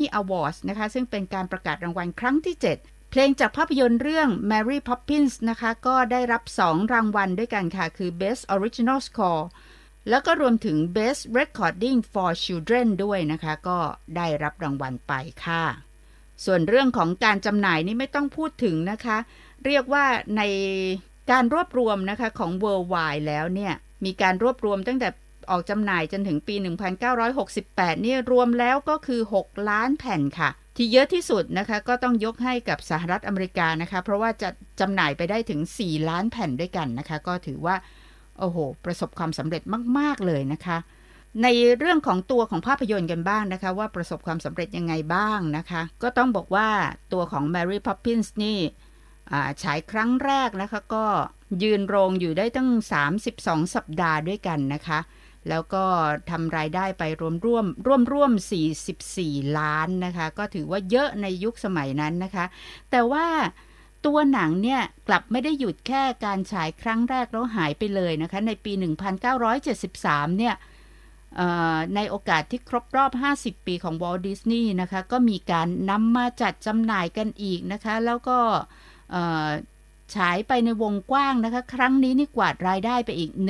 Awards นะคะซึ่งเป็นการประกาศรางวัลครั้งที่ 7 เพลงจากภาพยนตร์เรื่อง Mary Poppins นะคะก็ได้รับ2รางวัลด้วยกันค่ะคือ Best Original Score แล้วก็รวมถึง Best Recording for Children ด้วยนะคะก็ได้รับรางวัลไปค่ะส่วนเรื่องของการจำหน่ายนี่ไม่ต้องพูดถึงนะคะเรียกว่าในการรวบรวมนะคะของ Worldwide แล้วเนี่ยมีการรวบรวมตั้งแต่ออกจำหน่ายจนถึงปี 1968 นี่รวมแล้วก็คือ6ล้านแผ่นค่ะที่เยอะที่สุดนะคะก็ต้องยกให้กับสหรัฐอเมริกานะคะเพราะว่าจะจำหน่ายไปได้ถึง4ล้านแผ่นด้วยกันนะคะก็ถือว่าโอ้โหประสบความสำเร็จมากๆเลยนะคะในเรื่องของตัวของภาพยนตร์กันบ้างนะคะว่าประสบความสำเร็จยังไงบ้างนะคะก็ต้องบอกว่าตัวของ Mary Poppins นี่ฉายครั้งแรกนะคะก็ยืนโรงอยู่ได้ตั้ง32สัปดาห์ด้วยกันนะคะแล้วก็ทำรายได้ไปร่วม44ล้านนะคะก็ถือว่าเยอะในยุคสมัยนั้นนะคะแต่ว่าตัวหนังเนี่ยกลับไม่ได้หยุดแค่การฉายครั้งแรกแล้วหายไปเลยนะคะในปี 1973 เนี่ยในโอกาสที่ครบรอบ50ปีของ Walt Disney นะคะก็มีการนำมาจัดจำหน่ายกันอีกนะคะแล้วก็ฉายไปในวงกว้างนะคะครั้งนี้นี่กวาดรายได้ไปอีก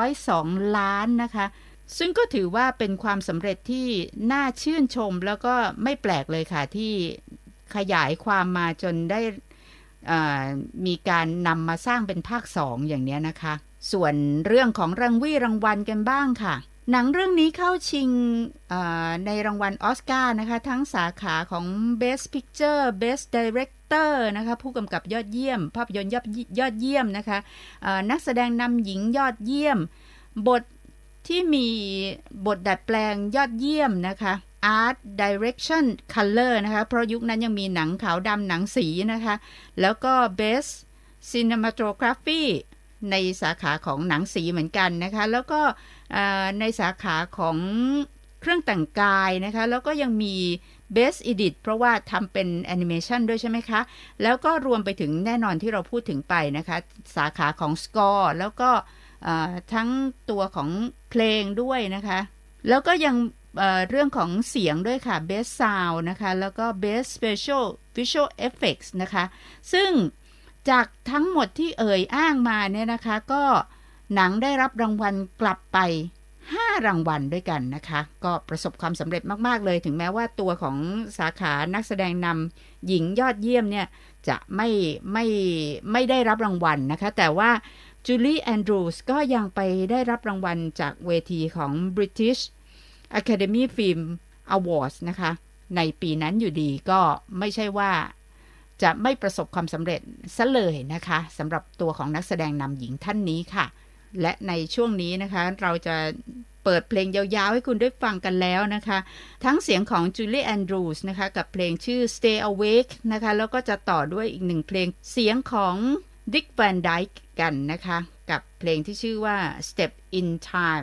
102ล้านนะคะซึ่งก็ถือว่าเป็นความสำเร็จที่น่าชื่นชมแล้วก็ไม่แปลกเลยค่ะที่ขยายความมาจนได้มีการนำมาสร้างเป็นภาค2อย่างนี้นะคะส่วนเรื่องของรางวัลกันบ้างค่ะหนังเรื่องนี้เข้าชิงในรางวัลออสการ์นะคะทั้งสาขาของ Best Picture Best Director นะคะผู้กำกับยอดเยี่ยมภาพยนตร์ยอดเยี่ยมนะคะนักแสดงนำหญิงยอดเยี่ยมบทที่มีบทดัดแปลงยอดเยี่ยมนะคะ Art Direction Color นะคะเพราะยุคนั้นยังมีหนังขาวดำหนังสีนะคะแล้วก็ Best Cinematography ในสาขาของหนังสีเหมือนกันนะคะแล้วก็ในสาขาของเครื่องแต่งกายนะคะแล้วก็ยังมี Best Edit เพราะว่าทำเป็นแอนิเมชันด้วยใช่ไหมคะแล้วก็รวมไปถึงแน่นอนที่เราพูดถึงไปนะคะสาขาของ Score แล้วก็ทั้งตัวของเพลงด้วยนะคะแล้วก็ยังเรื่องของเสียงด้วยค่ะ Best Sound นะคะแล้วก็ Best Special Visual Effects นะคะซึ่งจากทั้งหมดที่อ้างมาเนี่ยนะคะก็หนังได้รับรางวัลกลับไป5รางวัลด้วยกันนะคะก็ประสบความสำเร็จมากๆเลยถึงแม้ว่าตัวของสาขานักแสดงนำหญิงยอดเยี่ยมเนี่ยจะไม่ได้รับรางวัลนะคะแต่ว่าจูลี่แอนดรูสก็ยังไปได้รับรางวัลจากเวทีของ British Academy Film Awards นะคะในปีนั้นอยู่ดีก็ไม่ใช่ว่าจะไม่ประสบความสำเร็จซะเลยนะคะสำหรับตัวของนักแสดงนำหญิงท่านนี้ค่ะและในช่วงนี้นะคะเราจะเปิดเพลงยาวๆให้คุณได้ฟังกันแล้วนะคะทั้งเสียงของ Julie Andrews นะคะกับเพลงชื่อ Stay Awake นะคะแล้วก็จะต่อด้วยอีก1เพลงเสียงของ Dick Van Dyke กันนะคะกับเพลงที่ชื่อว่า Step in Time